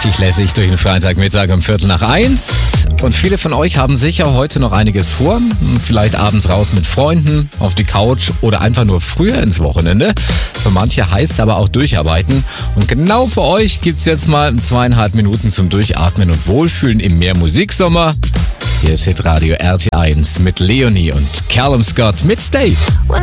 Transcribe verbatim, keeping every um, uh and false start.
richtig lässig durch den Freitagmittag um Viertel nach eins. Und viele von euch haben sicher heute noch einiges vor. Vielleicht abends raus mit Freunden, auf die Couch oder einfach nur früher ins Wochenende. Für manche heißt es aber auch durcharbeiten. Und genau für euch gibt's jetzt mal zweieinhalb Minuten zum Durchatmen und Wohlfühlen im Mehrmusiksommer. Hier ist Hitradio R T eins mit Leonie und Callum Scott mit Stay. When